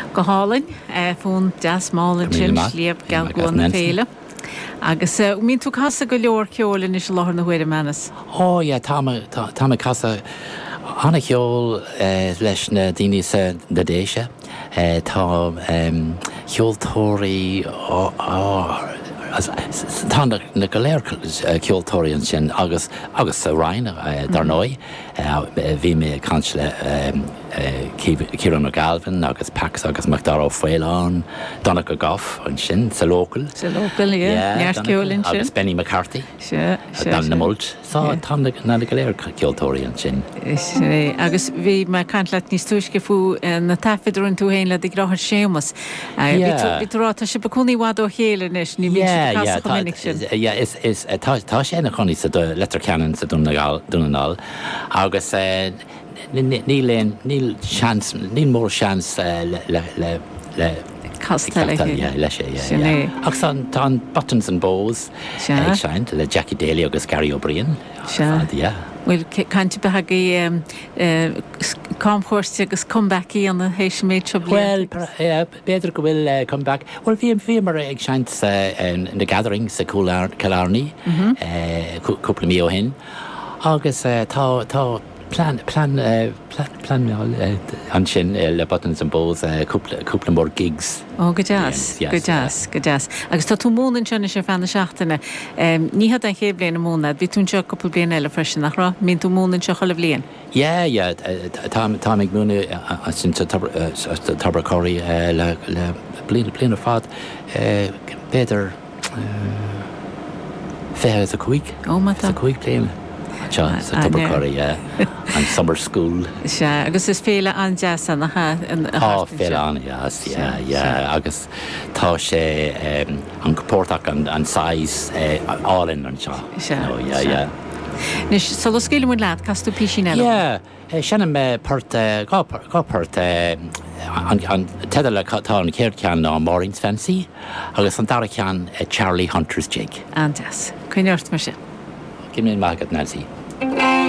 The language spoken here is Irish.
go hálainn fún deas málainn sin slíab gal gona féile. Agus mín tú casa go leor ceolalainn is láthar na huiir menas. Ó, ja, tá casa anna cheol leis na daoine sa na déise. Tá cheoltóirí tá na goléir ceoltóirí an sin agus sa Rhein dar nói bhí mé cansle Ciaran O'Galvin agus Pax agus Macdara O'Frailán donna go gaf an sin sa local. Sa local, neart ceolalainn sin. Agus Benny McCarthy. Dan na mult. Tá na goléir ceoltóirí an sin. Agus bhí me cantlaat níos túisce fú na tafidirún tú héin le ag ráthar sémas. Bhí tú rá tá si bacúnaí bhád ó chéile níos ní bhí casa go minic sin. Tá sé na choní sa letar ceann sa dúnanáil agus níl mór seans le Castell leis sé. Agus tá Buttons and Bows ag seint le Jackie Daly agus Gary O'Brien. Bhfuil caiinte bethe cámchóirte agus comeback í anna hééis méid seo Well, beidir go bhfuil comeback. Well, bhí mar ag seint na gathering sa Killarney cúpla mí ó hin. Agus tá plan an sin le Buttons and Bows cúpla mór gigs. Ó, go deas. Agus tá tú mónan sena sé fanna seachtainna. Ní had an chéad bliana mónad, bhí tún seo cúpla bliana eile freisin nach rá, mín tú mónan seo chola blian. Tá ag múna sin tabracóirí le bliana fad beidir fé a cuig. Ó, má tá. A cuig bliana. Sa tabracóirí an summer school. Agus is féile an jazz an féile an, agus tá sé an gopórtach an size álinn an seo. Nis sa lo scéile mún leat, castú písin eile? Sena me gápart an tedal le tá an céir cean ná Maureen's Fancy agus an dara cean Charlie Hunter's Jig. An jazz. Cuineart mar sin. Give me a maggot, Nancy.